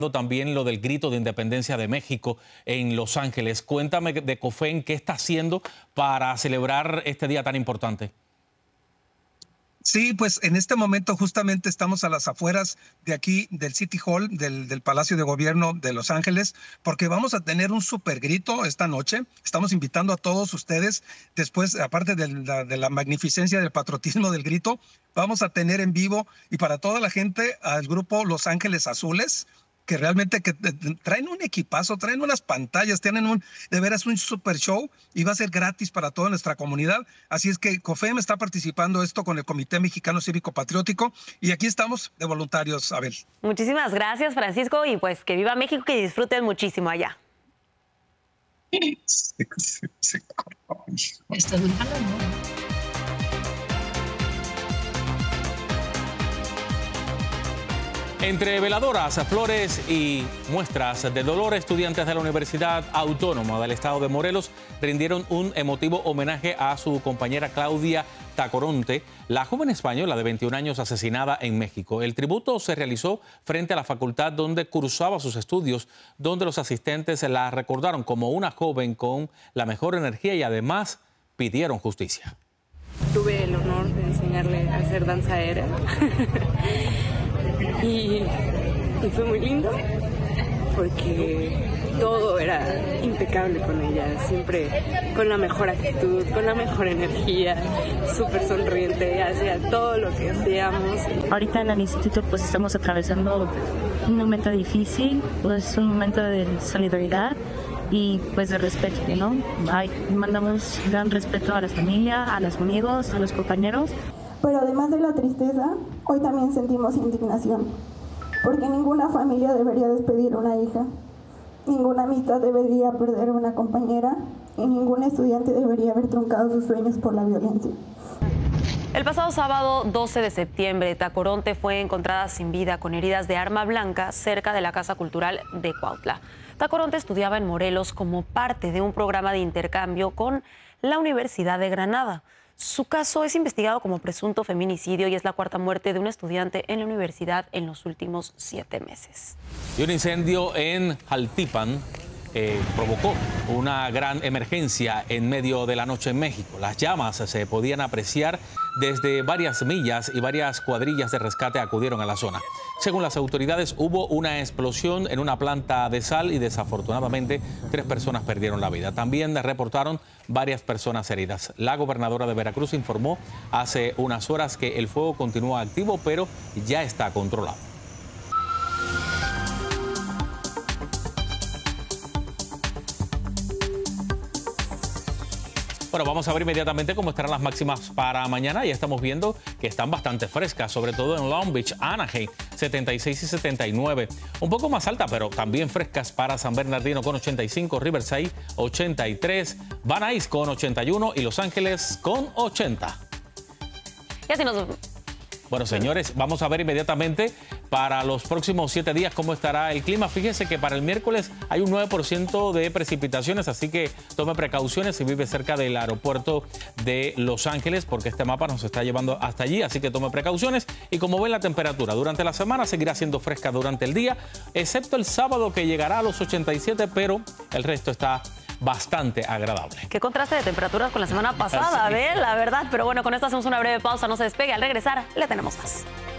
También lo del grito de independencia de México en Los Ángeles. Cuéntame de COFEN, ¿qué está haciendo para celebrar este día tan importante? Sí, pues en este momento justamente estamos a las afueras de aquí del City Hall, del Palacio de Gobierno de Los Ángeles, porque vamos a tener un super grito esta noche. Estamos invitando a todos ustedes, después, aparte de la magnificencia del patriotismo del grito, vamos a tener en vivo y para toda la gente al grupo Los Ángeles Azules, que realmente traen un equipazo, traen unas pantallas, tienen de veras un super show y va a ser gratis para toda nuestra comunidad. Así es que COFEM está participando esto con el Comité Mexicano Cívico Patriótico y aquí estamos de voluntarios, Abel. Muchísimas gracias, Francisco, y pues que viva México, que disfruten muchísimo allá. Estás muy malo, ¿no? Entre veladoras, flores y muestras de dolor, estudiantes de la Universidad Autónoma del Estado de Morelos rindieron un emotivo homenaje a su compañera Claudia Tacoronte, la joven española de 21 años asesinada en México. El tributo se realizó frente a la facultad donde cursaba sus estudios, donde los asistentes la recordaron como una joven con la mejor energía y además pidieron justicia. Tuve el honor de enseñarle a hacer danza aérea. Y fue muy lindo porque todo era impecable con ella, siempre con la mejor actitud, con la mejor energía, súper sonriente, hacía todo lo que hacíamos. Ahorita en el instituto pues estamos atravesando un momento difícil, pues un momento de solidaridad y pues de respeto, ¿no? Mandamos gran respeto a la familia, a los amigos, a los compañeros. Pero además de la tristeza, hoy también sentimos indignación, porque ninguna familia debería despedir a una hija, ninguna amistad debería perder a una compañera y ningún estudiante debería haber truncado sus sueños por la violencia. El pasado sábado 12 de septiembre, Tacoronte fue encontrada sin vida con heridas de arma blanca cerca de la Casa Cultural de Cuautla. Tacoronte estudiaba en Morelos como parte de un programa de intercambio con la Universidad de Granada. Su caso es investigado como presunto feminicidio y es la cuarta muerte de un estudiante en la universidad en los últimos 7 meses. Y un incendio en Jaltipan provocó una gran emergencia en medio de la noche en México. Las llamas se podían apreciar desde varias millas y varias cuadrillas de rescate acudieron a la zona. Según las autoridades, hubo una explosión en una planta de sal y desafortunadamente 3 personas perdieron la vida. También reportaron varias personas heridas. La gobernadora de Veracruz informó hace unas horas que el fuego continúa activo, pero ya está controlado. Bueno, vamos a ver inmediatamente cómo estarán las máximas para mañana. Ya estamos viendo que están bastante frescas, sobre todo en Long Beach, Anaheim, 76 y 79. Un poco más alta, pero también frescas para San Bernardino con 85, Riverside 83, Van Nuys con 81 y Los Ángeles con 80. Y así nos... Bueno, señores, vamos a ver inmediatamente para los próximos 7 días cómo estará el clima. Fíjense que para el miércoles hay un 9% de precipitaciones, así que tome precauciones si vive cerca del aeropuerto de Los Ángeles, porque este mapa nos está llevando hasta allí, así que tome precauciones. Y como ven, la temperatura durante la semana seguirá siendo fresca durante el día, excepto el sábado que llegará a los 87, pero el resto está bastante agradable. Qué contraste de temperaturas con la semana pasada, ¿ves? La verdad. Pero bueno, con esto hacemos una breve pausa, no se despegue. Al regresar, le tenemos más.